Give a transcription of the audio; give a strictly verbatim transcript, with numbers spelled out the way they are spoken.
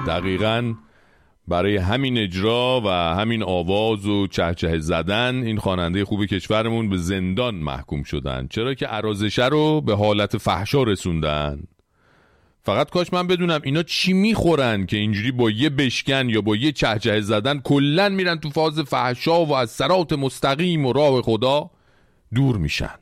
دقیقاً برای همین اجرا و همین آواز و چهچه زدن این خواننده خوب کشورمون به زندان محکوم شدن، چرا که عراضشه رو به حالت فحشا رسوندن. فقط کاش من بدونم اینا چی میخورن که اینجوری با یه بشکن یا با یه چهچه زدن کلن میرن تو فاز فحشا و از صراط مستقیم و راه خدا دور میشن.